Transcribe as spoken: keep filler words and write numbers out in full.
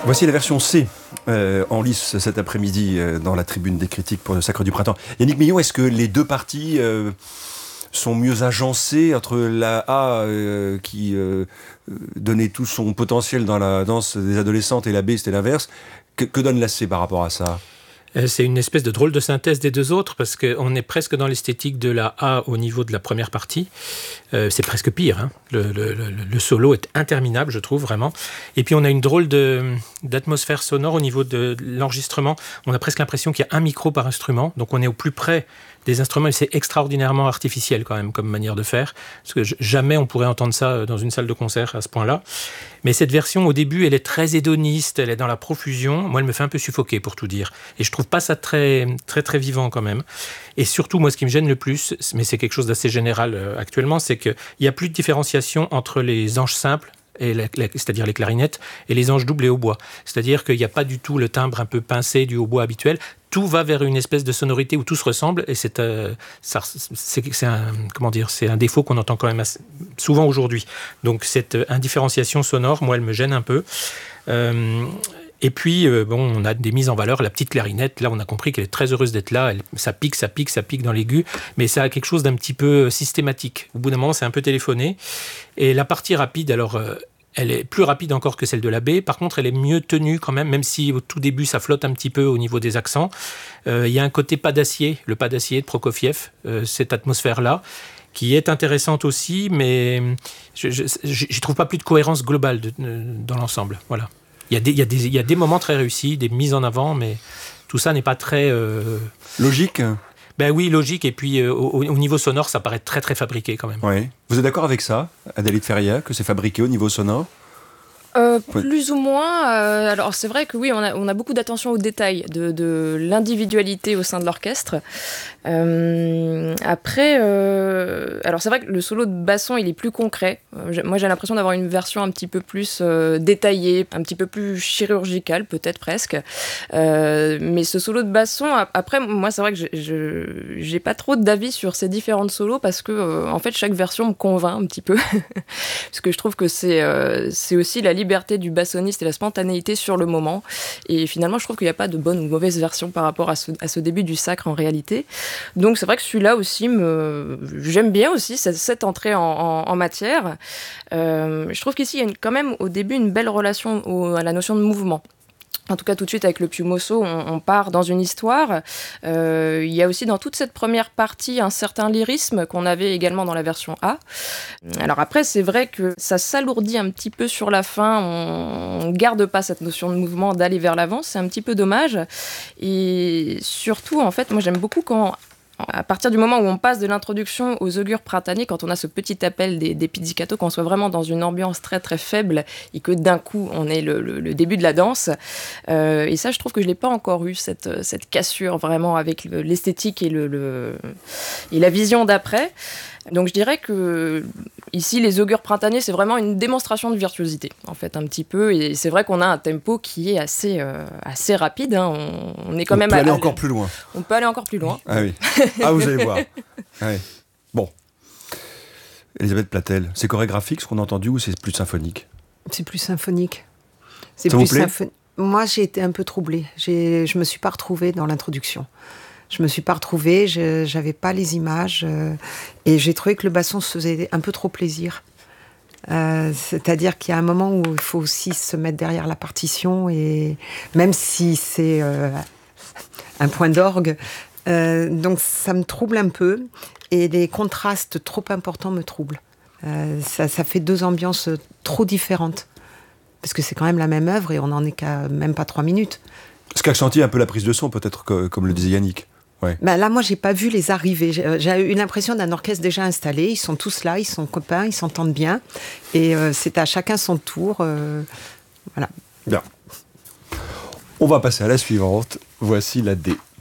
Voici la version C, euh, en lice cet après-midi euh, dans la tribune des critiques pour le Sacre du Printemps. Yannick Millon, est-ce que les deux parties euh, sont mieux agencées entre la A euh, qui euh, donnait tout son potentiel dans la danse des adolescentes et la B, c'était l'inverse? Que, que donne la C par rapport à ça? C'est une espèce de drôle de synthèse des deux autres, parce qu'on est presque dans l'esthétique de la A au niveau de la première partie. Euh, c'est presque pire, hein. le, le, le, le solo est interminable, je trouve, vraiment. Et puis on a une drôle de, d'atmosphère sonore au niveau de l'enregistrement. On a presque l'impression qu'il y a un micro par instrument, donc on est au plus près des instruments, et c'est extraordinairement artificiel quand même comme manière de faire, parce que jamais on pourrait entendre ça dans une salle de concert à ce point-là. Mais cette version, au début, elle est très hédoniste, elle est dans la profusion. Moi, elle me fait un peu suffoquer, pour tout dire. Et je trouve pas ça très, très, très vivant quand même. Et surtout, moi, ce qui me gêne le plus, mais c'est quelque chose d'assez général euh, actuellement, c'est qu'il n'y a plus de différenciation entre les anges simples, et la, la, c'est-à-dire les clarinettes, et les anges doubles et hautbois. C'est-à-dire qu'il n'y a pas du tout le timbre un peu pincé du hautbois habituel. Tout va vers une espèce de sonorité où tout se ressemble, et c'est, euh, ça, c'est, c'est, un, comment dire, c'est un défaut qu'on entend quand même assez, souvent aujourd'hui. Donc cette indifférenciation sonore, moi, elle me gêne un peu. Euh, Et puis, euh, bon, on a des mises en valeur. La petite clarinette, là, on a compris qu'elle est très heureuse d'être là. Elle, ça pique, ça pique, ça pique dans l'aigu. Mais ça a quelque chose d'un petit peu systématique. Au bout d'un moment, c'est un peu téléphoné. Et la partie rapide, alors, euh, elle est plus rapide encore que celle de la B. Par contre, elle est mieux tenue quand même, même si au tout début, ça flotte un petit peu au niveau des accents. Euh, il y a un côté pas d'acier, le pas d'acier de Prokofiev, euh, cette atmosphère-là, qui est intéressante aussi, mais je n'y trouve pas plus de cohérence globale de, de, dans l'ensemble. Voilà. Il y, a des, il, y a des, il y a des moments très réussis, des mises en avant, mais tout ça n'est pas très... Euh... Logique? Ben oui, logique, et puis euh, au, au niveau sonore, ça paraît très très fabriqué quand même. Oui. Vous êtes d'accord avec ça, Adélie de Feria, que c'est fabriqué au niveau sonore? Euh, plus ou moins. Euh, alors c'est vrai que oui, on a, on a beaucoup d'attention aux détails, de, de l'individualité au sein de l'orchestre. Euh, après, euh, alors c'est vrai que le solo de basson, il est plus concret. Euh, moi, j'ai l'impression d'avoir une version un petit peu plus euh, détaillée, un petit peu plus chirurgicale, peut-être presque. Euh, mais ce solo de basson, après, moi, c'est vrai que je j'ai pas trop d'avis sur ces différentes solos parce que, euh, en fait, chaque version me convainc un petit peu, parce que je trouve que c'est euh, c'est aussi la liberté du bassoniste et la spontanéité sur le moment. Et finalement, je trouve qu'il n'y a pas de bonne ou mauvaise version par rapport à ce, à ce début du Sacre en réalité. Donc c'est vrai que celui-là aussi, me... j'aime bien aussi cette, cette entrée en, en, en matière. Euh, je trouve qu'ici, il y a une, quand même au début une belle relation au, à la notion de mouvement. En tout cas, tout de suite, avec le Piu Mosso, on, on part dans une histoire. Euh, il y a aussi dans toute cette première partie un certain lyrisme qu'on avait également dans la version A. Alors après, c'est vrai que ça s'alourdit un petit peu sur la fin. On ne garde pas cette notion de mouvement, d'aller vers l'avant. C'est un petit peu dommage. Et surtout, en fait, moi, j'aime beaucoup quand... à partir du moment où on passe de l'introduction aux augures printaniers, quand on a ce petit appel des, des pizzicato, qu'on soit vraiment dans une ambiance très très faible et que d'un coup on ait le, le, le début de la danse. Euh, et ça, je trouve que je l'ai pas encore eu, cette, cette cassure vraiment avec le, l'esthétique et, le, le, et la vision d'après. Donc je dirais que ici, les augures printaniers, c'est vraiment une démonstration de virtuosité, en fait, un petit peu. Et c'est vrai qu'on a un tempo qui est assez, euh, assez rapide. Hein. On, on est quand on même... peut à, aller à, encore plus loin. On peut aller encore plus loin. Ah oui. Ah, vous allez voir. Ah oui. Bon. Elisabeth Platel, c'est chorégraphique ce qu'on a entendu ou c'est plus symphonique? C'est plus symphonique. C'est Ça plus vous plaît? symphonique. Moi, j'ai été un peu troublée. J'ai, je me suis pas retrouvée dans l'introduction. Je me suis pas retrouvée, je, j'avais pas les images euh, et j'ai trouvé que le basson se faisait un peu trop plaisir. Euh, c'est-à-dire qu'il y a un moment où il faut aussi se mettre derrière la partition et même si c'est euh, un point d'orgue, euh, donc ça me trouble un peu et les contrastes trop importants me troublent. Euh, ça, ça fait deux ambiances trop différentes parce que c'est quand même la même œuvre et on n'en est qu'à même pas trois minutes. Ce qu'accentuait un peu la prise de son, peut-être que, comme le disait Yannick. Ouais. Ben là, moi, j'ai pas vu les arrivées. J'ai, j'ai eu l'impression d'un orchestre déjà installé. Ils sont tous là, ils sont copains, ils s'entendent bien. Et euh, c'est à chacun son tour. Euh, voilà. Bien. On va passer à la suivante. Voici la D.